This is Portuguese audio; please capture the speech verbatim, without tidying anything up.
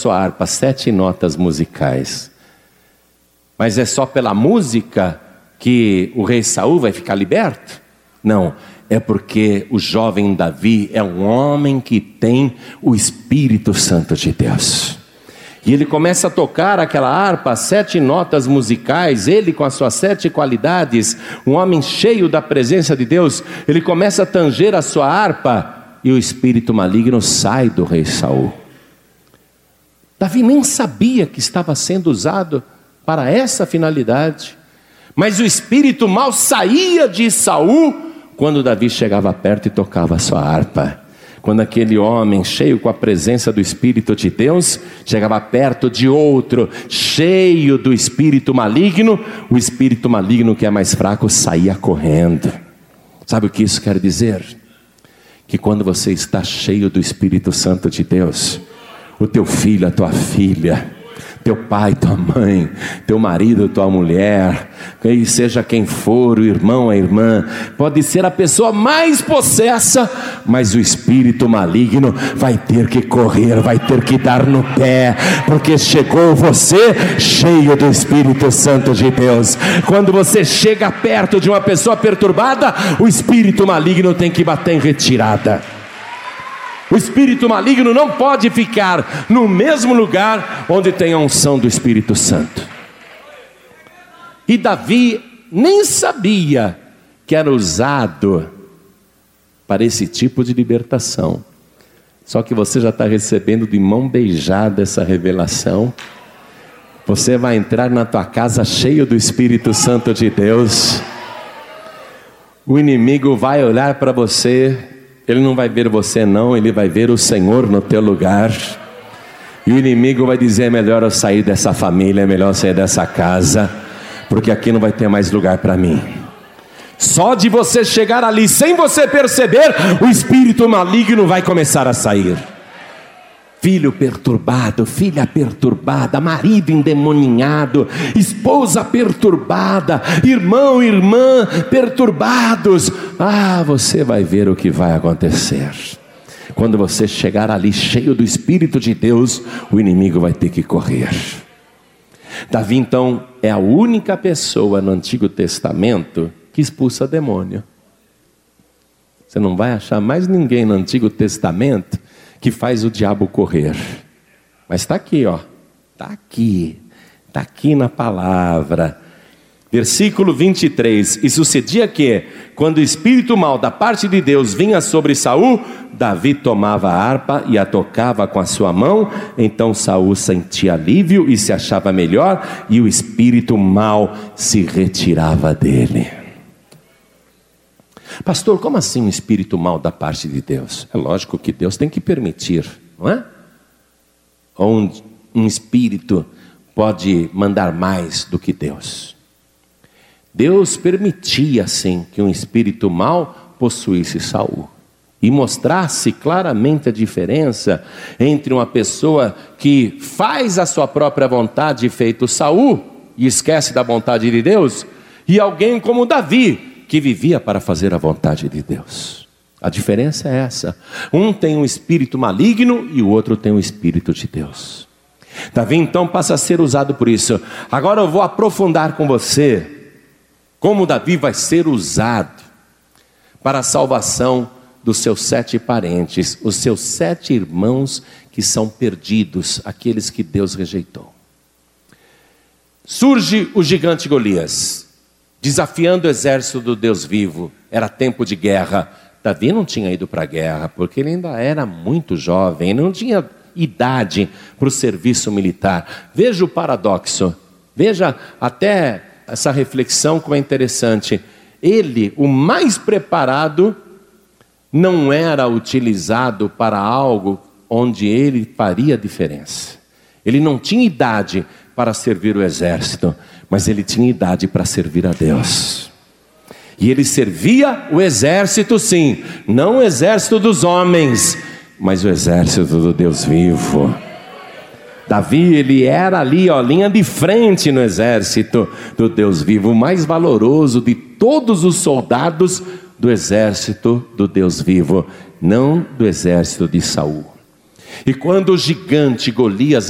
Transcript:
sua harpa sete notas musicais. Mas é só pela música que o rei Saul vai ficar liberto? Não, é porque o jovem Davi é um homem que tem o Espírito Santo de Deus. E ele começa a tocar aquela harpa, sete notas musicais, ele com as suas sete qualidades, um homem cheio da presença de Deus, ele começa a tanger a sua harpa, e o espírito maligno sai do rei Saul. Davi nem sabia que estava sendo usado para essa finalidade, mas o espírito mal saía de Saul, quando Davi chegava perto e tocava a sua harpa. Quando aquele homem cheio com a presença do Espírito de Deus chegava perto de outro cheio do espírito maligno, o espírito maligno que é mais fraco saía correndo. Sabe o que isso quer dizer? Que quando você está cheio do Espírito Santo de Deus, o teu filho, a tua filha, teu pai, tua mãe, teu marido, tua mulher, e seja quem for, o irmão, a irmã, pode ser a pessoa mais possessa, mas o espírito maligno vai ter que correr, vai ter que dar no pé, porque chegou você cheio do Espírito Santo de Deus. Quando você chega perto de uma pessoa perturbada, o espírito maligno tem que bater em retirada. O espírito maligno não pode ficar no mesmo lugar onde tem a unção do Espírito Santo. E Davi nem sabia que era usado para esse tipo de libertação. Só que você já está recebendo de mão beijada essa revelação. Você vai entrar na tua casa cheio do Espírito Santo de Deus. O inimigo vai olhar para você. Ele não vai ver você não, ele vai ver o Senhor no teu lugar. E o inimigo vai dizer: é melhor eu sair dessa família, é melhor eu sair dessa casa, porque aqui não vai ter mais lugar para mim. Só de você chegar ali, sem você perceber, o espírito maligno vai começar a sair. Filho perturbado, filha perturbada, marido endemoninhado, esposa perturbada, irmão, irmã perturbados. Ah, você vai ver o que vai acontecer. Quando você chegar ali cheio do Espírito de Deus, o inimigo vai ter que correr. Davi então é a única pessoa no Antigo Testamento que expulsa demônio. Você não vai achar mais ninguém no Antigo Testamento que faz o diabo correr. Mas está aqui, ó. Está aqui. Está aqui na palavra. Versículo vinte e três. E sucedia que, quando o espírito mau da parte de Deus vinha sobre Saul, Davi tomava a harpa e a tocava com a sua mão. Então Saul sentia alívio e se achava melhor, e o espírito mau se retirava dele. Pastor, como assim um espírito mau da parte de Deus? É lógico que Deus tem que permitir, não é? Ou um, um espírito pode mandar mais do que Deus. Deus permitia sim que um espírito mau possuísse Saul e mostrasse claramente a diferença entre uma pessoa que faz a sua própria vontade, feito Saul, e esquece da vontade de Deus, e alguém como Davi, que vivia para fazer a vontade de Deus. A diferença é essa. Um tem um espírito maligno e o outro tem um espírito de Deus. Davi então passa a ser usado por isso. Agora eu vou aprofundar com você como Davi vai ser usado para a salvação dos seus sete parentes, os seus sete irmãos que são perdidos, aqueles que Deus rejeitou. Surge o gigante Golias, desafiando o exército do Deus vivo. Era tempo de guerra. Davi não tinha ido para a guerra, porque ele ainda era muito jovem, ele não tinha idade para o serviço militar. Veja o paradoxo, veja até essa reflexão como é interessante. Ele, o mais preparado, não era utilizado para algo onde ele faria diferença. Ele não tinha idade para servir o exército, mas ele tinha idade para servir a Deus. E ele servia o exército sim, não o exército dos homens, mas o exército do Deus vivo. Davi, ele era ali, ó, linha de frente no exército do Deus vivo, o mais valoroso de todos os soldados do exército do Deus vivo, não do exército de Saul. E quando o gigante Golias